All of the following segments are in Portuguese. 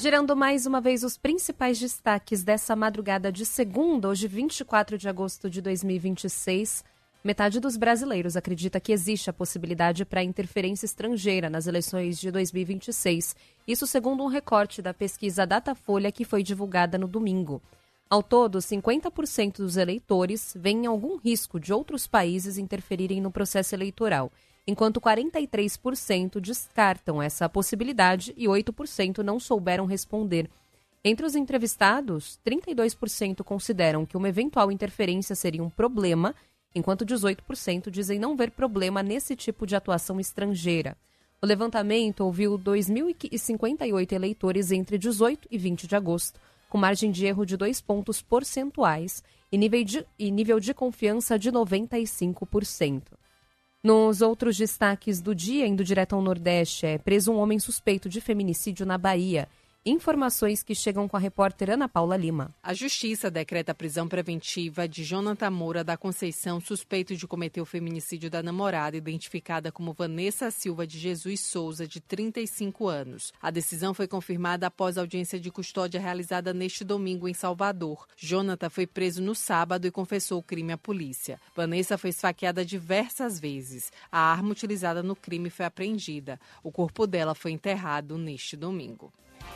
Girando mais uma vez os principais destaques dessa madrugada de segunda, hoje 24 de agosto de 2026, metade dos brasileiros acredita que existe a possibilidade para interferência estrangeira nas eleições de 2026. Isso segundo um recorte da pesquisa Datafolha que foi divulgada no domingo. Ao todo, 50% dos eleitores veem algum risco de outros países interferirem no processo eleitoral, enquanto 43% descartam essa possibilidade e 8% não souberam responder. Entre os entrevistados, 32% consideram que uma eventual interferência seria um problema, enquanto 18% dizem não ver problema nesse tipo de atuação estrangeira. O levantamento ouviu 2.058 eleitores entre 18 e 20 de agosto, com margem de erro de 2 pontos percentuais e nível de confiança de 95%. Nos outros destaques do dia, indo direto ao Nordeste, é preso um homem suspeito de feminicídio na Bahia. Informações que chegam com a repórter Ana Paula Lima. A Justiça decreta a prisão preventiva de Jonathan Moura da Conceição, suspeito de cometer o feminicídio da namorada, identificada como Vanessa Silva de Jesus Souza, de 35 anos. A decisão foi confirmada após a audiência de custódia realizada neste domingo em Salvador. Jonathan foi preso no sábado e confessou o crime à polícia. Vanessa foi esfaqueada diversas vezes. A arma utilizada no crime foi apreendida. O corpo dela foi enterrado neste domingo.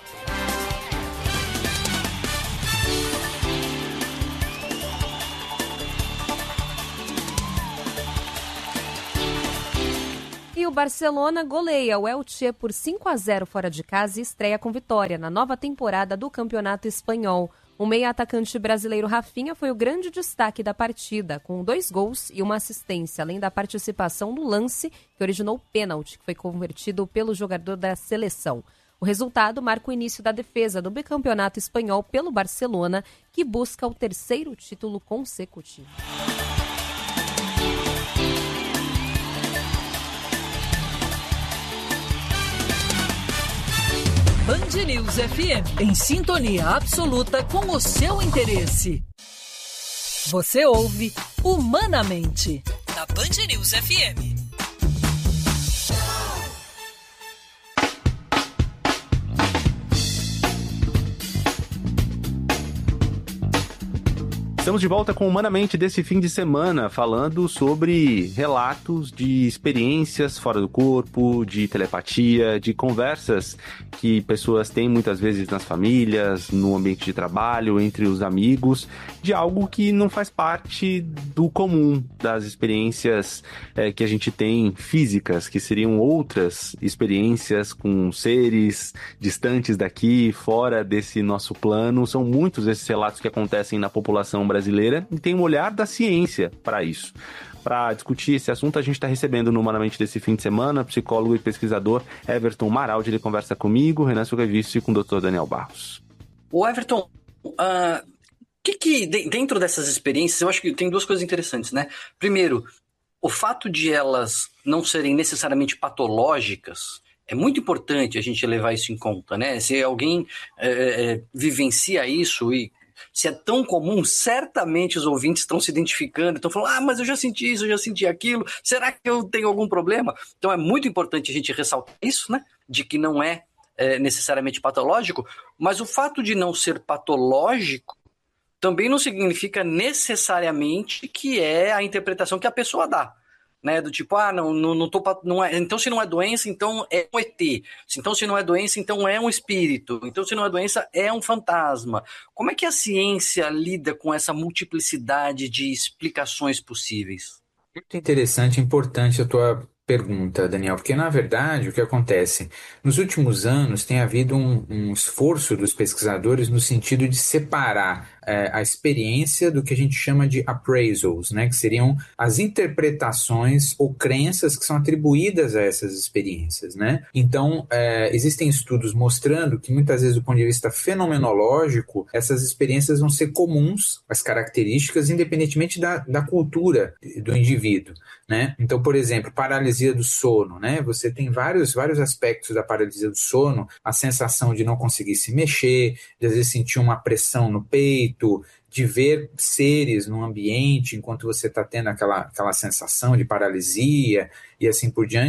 E o Barcelona goleia o Elche por 5-0 fora de casa e estreia com vitória na nova temporada do Campeonato Espanhol. O meia-atacante brasileiro Rafinha foi o grande destaque da partida, com 2 gols e uma assistência, além da participação no lance que originou o pênalti, que foi convertido pelo jogador da seleção. O resultado marca o início da defesa do bicampeonato espanhol pelo Barcelona, que busca o 3º título consecutivo. Band News FM, em sintonia absoluta com o seu interesse. Você ouve Humanamente, na Band News FM. Estamos de volta com Humanamente desse fim de semana, falando sobre relatos de experiências fora do corpo, de telepatia, de conversas que pessoas têm muitas vezes nas famílias, no ambiente de trabalho, entre os amigos, de algo que não faz parte do comum das experiências que a gente tem físicas, que seriam outras experiências com seres distantes daqui, fora desse nosso plano. São muitos esses relatos que acontecem na população brasileira e tem um olhar da ciência para isso. Para discutir esse assunto, a gente está recebendo no Humanamente desse fim de semana o psicólogo e pesquisador Everton Maraldi. Ele conversa comigo, Renan Silvevici, e com o Dr. Daniel Barros. O Everton, dentro dessas experiências, eu acho que tem 2 coisas interessantes, né? Primeiro, o fato de elas não serem necessariamente patológicas, é muito importante a gente levar isso em conta, né? Se alguém vivencia isso e se é tão comum, certamente os ouvintes estão se identificando, estão falando, mas eu já senti isso, eu já senti aquilo, será que eu tenho algum problema? Então é muito importante a gente ressaltar isso, né? De que não é necessariamente patológico, mas o fato de não ser patológico também não significa necessariamente que é a interpretação que a pessoa dá. Né, do tipo, não é, então se não é doença, então é um ET. Então se não é doença, então é um espírito. Então se não é doença, é um fantasma. Como é que a ciência lida com essa multiplicidade de explicações possíveis? Muito interessante e importante a tua pergunta, Daniel, porque na verdade o que acontece? Nos últimos anos tem havido um esforço dos pesquisadores no sentido de separar a experiência do que a gente chama de appraisals, né, que seriam as interpretações ou crenças que são atribuídas a essas experiências, né? Então, existem estudos mostrando que muitas vezes do ponto de vista fenomenológico, essas experiências vão ser comuns, as características, independentemente da cultura do indivíduo, né? Então, por exemplo, paralisia do sono, né? Você tem vários aspectos da paralisia do sono, a sensação de não conseguir se mexer, de às vezes sentir uma pressão no peito, de ver seres no ambiente enquanto você está tendo aquela sensação de paralisia e assim por diante,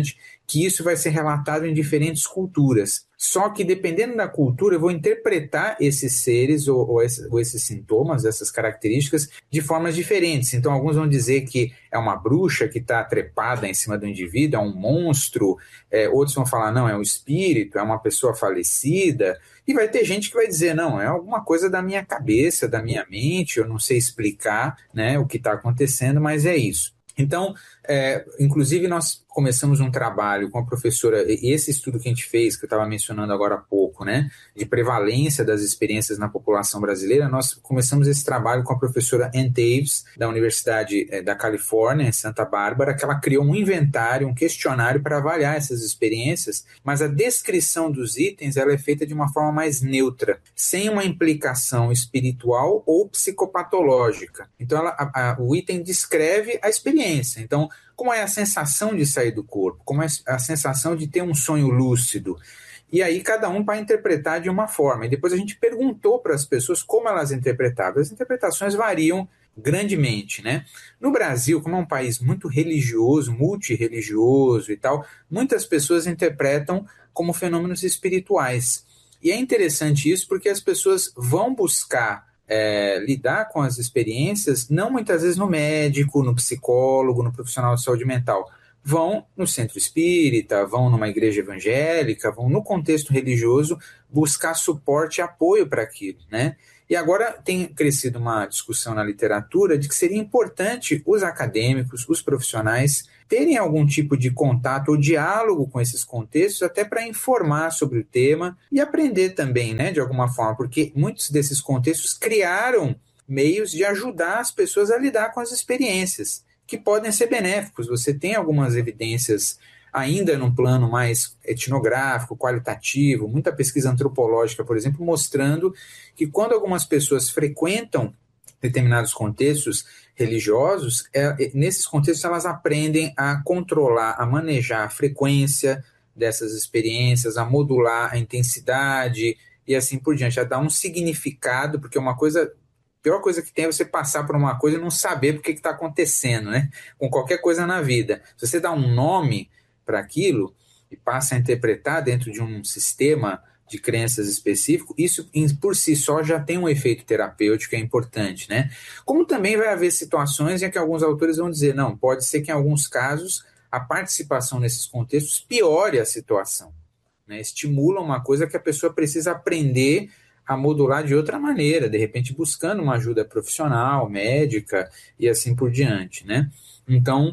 que isso vai ser relatado em diferentes culturas. Só que, dependendo da cultura, eu vou interpretar esses seres ou esses sintomas, essas características, de formas diferentes. Então, alguns vão dizer que é uma bruxa que está trepada em cima do indivíduo, é um monstro. Outros vão falar, não, é um espírito, é uma pessoa falecida. E vai ter gente que vai dizer, não, é alguma coisa da minha cabeça, da minha mente, eu não sei explicar, né, o que está acontecendo, mas é isso. Então, inclusive nós começamos um trabalho com a professora, esse estudo que a gente fez, que eu estava mencionando agora há pouco, né, de prevalência das experiências na população brasileira, nós começamos esse trabalho com a professora Ann Taves, da Universidade da Califórnia, em Santa Bárbara, que ela criou um inventário, um questionário para avaliar essas experiências, mas a descrição dos itens ela é feita de uma forma mais neutra, sem uma implicação espiritual ou psicopatológica. Então, o item descreve a experiência. Então, como é a sensação de sair do corpo, como é a sensação de ter um sonho lúcido. E aí cada um vai interpretar de uma forma. E depois a gente perguntou para as pessoas como elas interpretavam. As interpretações variam grandemente, né? No Brasil, como é um país muito religioso, multirreligioso e tal, muitas pessoas interpretam como fenômenos espirituais. E é interessante isso porque as pessoas vão buscar lidar com as experiências, não muitas vezes no médico, no psicólogo, no profissional de saúde mental. Vão no centro espírita, vão numa igreja evangélica, vão no contexto religioso buscar suporte e apoio para aquilo, né? E agora tem crescido uma discussão na literatura de que seria importante os acadêmicos, os profissionais, terem algum tipo de contato ou diálogo com esses contextos, até para informar sobre o tema e aprender também, né, de alguma forma, porque muitos desses contextos criaram meios de ajudar as pessoas a lidar com as experiências, que podem ser benéficos. Você tem algumas evidências ainda num plano mais etnográfico, qualitativo, muita pesquisa antropológica, por exemplo, mostrando que quando algumas pessoas frequentam determinados contextos religiosos, nesses contextos elas aprendem a controlar, a manejar a frequência dessas experiências, a modular a intensidade e assim por diante, a dar um significado, porque a pior coisa que tem é você passar por uma coisa e não saber por que está acontecendo, né? Com qualquer coisa na vida. Se você dá um nome para aquilo e passa a interpretar dentro de um sistema de crenças específico, isso por si só já tem um efeito terapêutico, é importante, né? Como também vai haver situações em que alguns autores vão dizer, não, pode ser que em alguns casos a participação nesses contextos piore a situação, né? Estimula uma coisa que a pessoa precisa aprender a modular de outra maneira, de repente buscando uma ajuda profissional, médica e assim por diante, né? Então,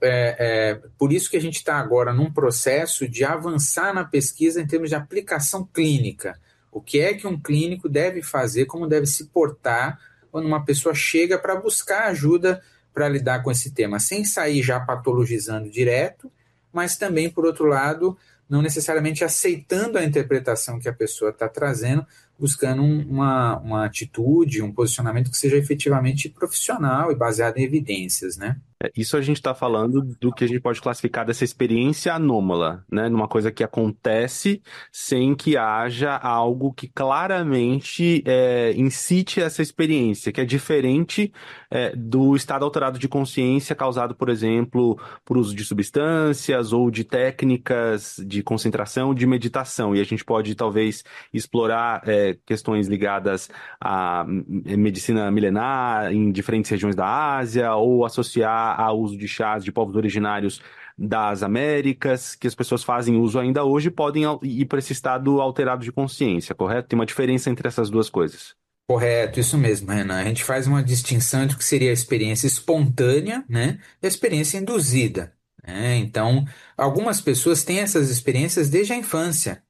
por isso que a gente está agora num processo de avançar na pesquisa em termos de aplicação clínica. O que é que um clínico deve fazer, como deve se portar quando uma pessoa chega para buscar ajuda para lidar com esse tema, sem sair já patologizando direto, mas também, por outro lado, não necessariamente aceitando a interpretação que a pessoa está trazendo, buscando uma atitude, um posicionamento que seja efetivamente profissional e baseado em evidências, né? Isso a gente está falando do que a gente pode classificar dessa experiência anômala, né? Numa coisa que acontece sem que haja algo que claramente incite essa experiência, que é diferente do estado alterado de consciência causado, por exemplo, por uso de substâncias ou de técnicas de concentração, de meditação. E a gente pode, talvez, explorar questões ligadas à medicina milenar em diferentes regiões da Ásia ou associar ao uso de chás de povos originários das Américas, que as pessoas fazem uso ainda hoje, podem ir para esse estado alterado de consciência, correto? Tem uma diferença entre essas duas coisas. Correto, isso mesmo, Renan. A gente faz uma distinção entre o que seria a experiência espontânea, né, e a experiência induzida, né? Então, algumas pessoas têm essas experiências desde a infância.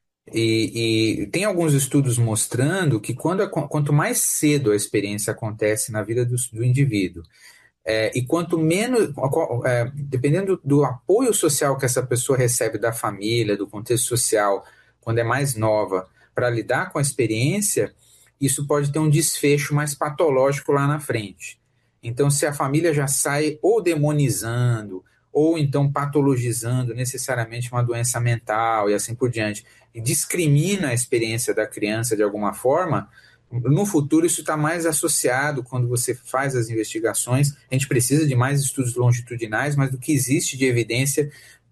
E tem alguns estudos mostrando que quanto mais cedo a experiência acontece na vida do indivíduo, e quanto menos, dependendo do apoio social que essa pessoa recebe da família, do contexto social, quando é mais nova, para lidar com a experiência, isso pode ter um desfecho mais patológico lá na frente. Então, se a família já sai ou demonizando, ou então patologizando necessariamente uma doença mental e assim por diante, e discrimina a experiência da criança de alguma forma, no futuro isso está mais associado quando você faz as investigações. A gente precisa de mais estudos longitudinais, mas do que existe de evidência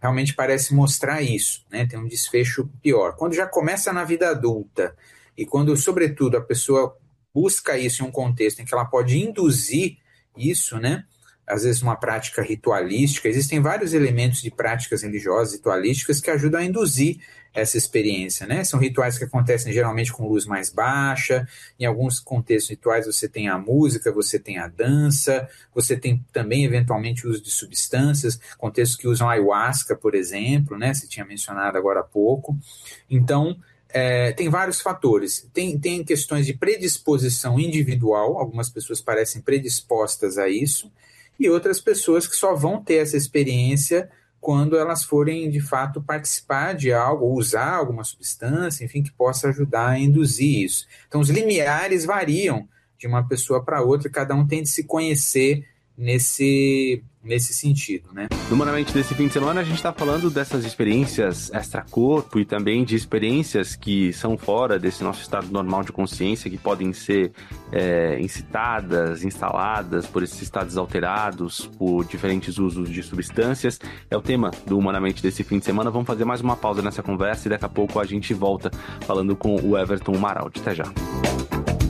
realmente parece mostrar isso, né? Tem um desfecho pior. Quando já começa na vida adulta e quando, sobretudo, a pessoa busca isso em um contexto em que ela pode induzir isso, né? Às vezes uma prática ritualística, existem vários elementos de práticas religiosas ritualísticas que ajudam a induzir essa experiência, né? São rituais que acontecem geralmente com luz mais baixa, em alguns contextos rituais você tem a música, você tem a dança, você tem também eventualmente o uso de substâncias, contextos que usam ayahuasca, por exemplo, né? Você tinha mencionado agora há pouco. Então, tem vários fatores. Tem questões de predisposição individual, algumas pessoas parecem predispostas a isso, e outras pessoas que só vão ter essa experiência quando elas forem, de fato, participar de algo, ou usar alguma substância, enfim, que possa ajudar a induzir isso. Então, os limiares variam de uma pessoa para outra, e cada um tem de se conhecer nesse sentido, né? No Humanamente desse fim de semana, a gente está falando dessas experiências extracorpo e também de experiências que são fora desse nosso estado normal de consciência, que podem ser incitadas, instaladas por esses estados alterados, por diferentes usos de substâncias. É o tema do Humanamente desse fim de semana. Vamos fazer mais uma pausa nessa conversa e daqui a pouco a gente volta falando com o Everton Maraldi. Até já.